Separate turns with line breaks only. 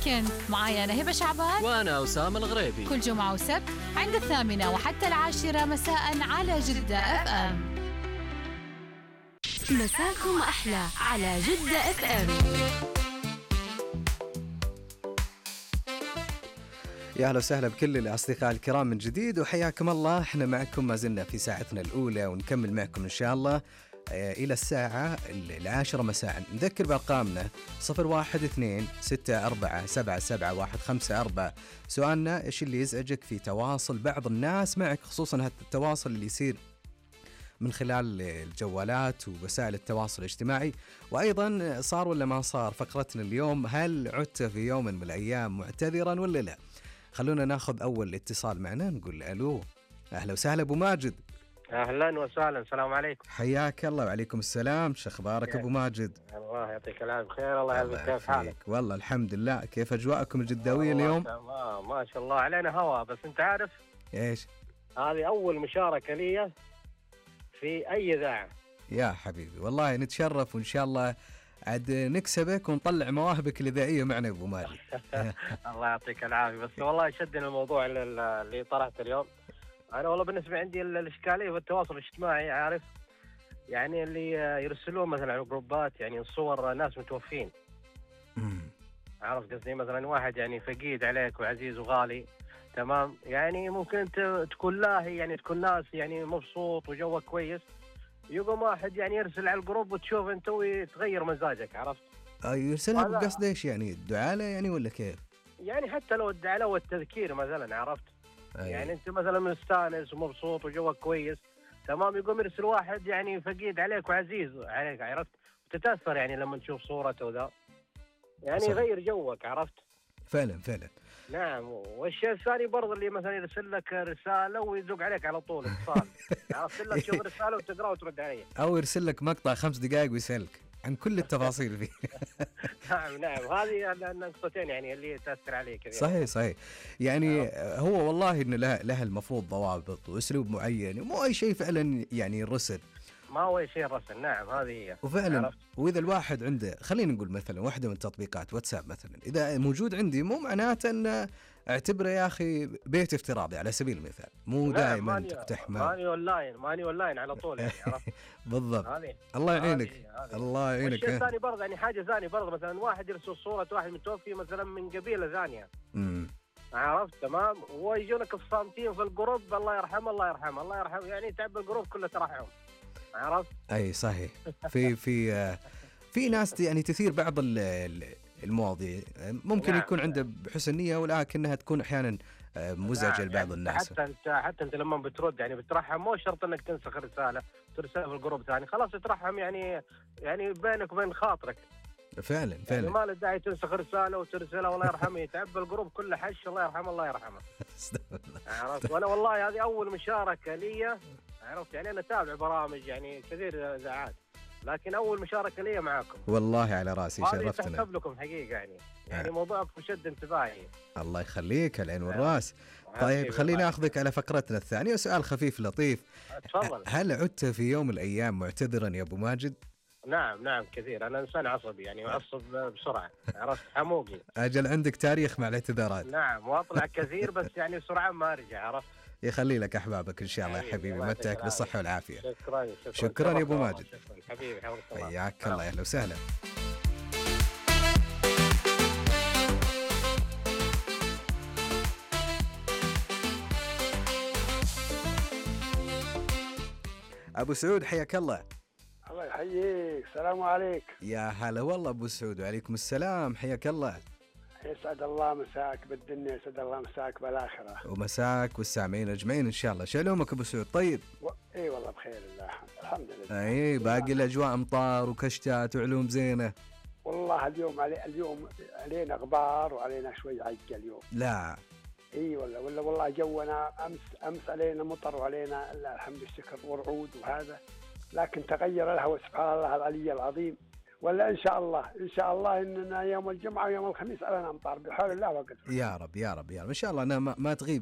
ويكند معايا أنا هبة شعبان
وأنا أسامة الغريبي،
كل جمعة وسبت عند 8 وحتى 10 مساء على جدة اف ام.
مساكم أحلى على جدة اف ام.
يا أهلا وسهلا بكل الأصدقاء الكرام من جديد، وحياكم الله. احنا معكم ما زلنا في ساعتنا الأولى، ونكمل معكم إن شاء الله إلى الساعة 10 مساء. نذكر بأرقامنا 0126477154. سؤالنا: إيش اللي يزعجك في تواصل بعض الناس معك، خصوصا هذا التواصل اللي يصير من خلال الجوالات ووسائل التواصل الاجتماعي؟ وأيضا صار ولا ما صار فقرتنا اليوم: هل عدت في يوم من الأيام معتذرا ولا لا؟ خلونا ناخذ أول اتصال معنا، نقول ألو. أهلا وسهلا أبو ماجد.
أهلا وسهلا، السلام عليكم.
حياك الله. وعليكم السلام. شو أخبارك أبو ماجد؟
الله يعطيك العافية، بخير. الله يعافيك، كيف حالك؟
والله الحمد لله. كيف أجواءكم الجداوية اليوم؟
ما شاء الله علينا هواء. بس أنت عارف
إيش؟
هذه أول مشاركة لي في أي إذاعة.
يا حبيبي والله نتشرف، وإن شاء الله عاد نكسبك ونطلع مواهبك الإذاعية معنا أبو ماجد.
الله يعطيك العافية. بس والله شدني الموضوع اللي طرحته اليوم. أنا والله بالنسبة عندي الإشكالية في التواصل الاجتماعي، عارف يعني اللي يرسلون مثلا على الجروبات يعني صور ناس متوفين. عارف قصدي؟ مثلا واحد يعني فقيد عليك وعزيز وغالي، تمام، يعني ممكن أنت تكون لاهي، يعني تكون ناس يعني مبسوط وجوك كويس، يقوم واحد يعني يرسل على الجروب وتشوف أنت ويتغير مزاجك. عرفت؟
يرسلها بقصد إيش يعني؟ الدعاء له يعني ولا كيف؟
يعني حتى لو الدعاء له والتذكير مثلا، عرفت؟ يعني أنت مثلا مستانس ومبسوط وجوك كويس، تمام، يقوم يرسل واحد يعني فقيد عليك وعزيز عليك، عرفت؟ وتتأثر يعني لما تشوف صورته وذا، يعني صح. يغير جوك، عرفت؟
فعلا.
نعم. والشيء الثاني برضه اللي مثلا يرسل لك رسالة ويزق عليك على طول اتصال، عرفت؟ لك تشوف رسالة وتقرأ وترد عليه، أو
يرسل لك مقطع 5 دقائق ويسألك عن كل التفاصيل فيه.
نعم. هذه النقطتين يعني اللي تأثر عليك
صحيح.
كثير.
يعني هو والله إن لها المفروض ضوابط وأسلوب معين، مو أي شيء فعلا يعني الرسل،
ما هو شيء الرسل. نعم هذه هي.
وفعلا
عرفت؟
وإذا الواحد عنده، خلينا نقول مثلا واحدة من تطبيقات واتساب مثلا، إذا موجود عندي مو معناته أن اعتبره يا أخي بيت افتراضي على سبيل المثال، مو دائما تفتح
ماني أونلاين على طول يعني. عرفت؟
بالضبط. الله يعينك. الله يعينك.
الشيء الثاني برضه يعني حاجة ثانية برضه، مثلا واحد يرسل صورة واحد متوفي مثلا من قبيلة ثانية، عرفت؟ تمام، ويجونك الصامتين في الجروب، الله يرحمه الله يرحمه الله يرحمه، يعني تعب الجروب كله ترحم، عرفت؟
أي صحيح. في ناس يعني تثير بعض المواضيع، ممكن
نعم.
يكون عنده بحسن نية، ولكنها تكون أحيانا مزعجة لبعض الناس.
حتى أنت لما بترد يعني بترحم، مو شرط إنك تنسخ الرسالة ترسلها في الجروب ثاني، خلاص ترحم يعني بينك وبين خاطرك.
فعلا.
يعني ما له داعي تنسخ رسالة وترسلها والله يرحمه، يتعب الجروب كله حش، الله يرحمه الله يرحمه. عرفت؟ وأنا والله هذه أول مشاركة لي، عرفت؟ يعني أنا أتابع برامج يعني كثير إذاعات، لكن أول مشاركة لي معاكم.
والله على راسي، شرفتنا.
تحسب لكم حقيقة يعني موضوعكم شد انتباهي.
الله يخليك، العين والراس. طيب خلينا أخذك على فقرتنا الثانية، سؤال خفيف لطيف.
تفضل. هل
عدت في يوم من الأيام معتذرا يا أبو ماجد؟
نعم كثير. أنا إنسان عصبي يعني، وأعصب بسرعة، عرفت؟ حموقي.
أجل عندك تاريخ مع الاعتذارات.
نعم، وأطلع كثير بس يعني بسرعة ما أرجع، عرفت؟
يخلي لك أحبابك إن شاء الله يا حبيبي، متعك بالصحة والعافية.
شكرا
يا أبو ماجد.
حبيبي،
حياك الله. أهلا وسهلا. أبو سعود حياك الله.
الله يحييك. السلام عليك.
يا هلا والله أبو سعود. وعليكم السلام. حياك الله.
يسعد الله مساك بالدنيا، يسعد الله مساك بالآخرة،
ومساك والسامعين أجمعين إن شاء الله. شلومك أبو سعود؟ طيب
اي والله بخير الله، الحمد لله.
اي باقي الأجواء أمطار وكشتات وعلوم زينة.
والله اليوم علينا غبار وعلينا شوي عقة اليوم.
لا
اي والله جونا امس علينا مطر وعلينا الحمد والشكر ورعود وهذا، لكن تغير الهواء سبحان الله العلي العظيم. ولا ان شاء الله اننا يوم الجمعه ويوم الخميس علينا امطار بحول الله وقدره.
يا رب ان شاء الله. انا ما تغيب